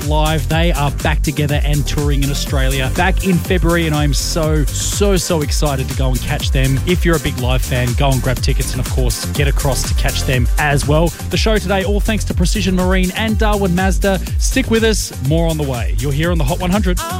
Live. They are back together and touring in Australia back in February, and I'm so excited to go and catch them. If you're a big live fan, go and grab tickets and, of course, get across to catch them as well. The show today, all thanks to Precision Marine and Darwin Mazda. Stick with us, more on the way. You're here on the Hot 100.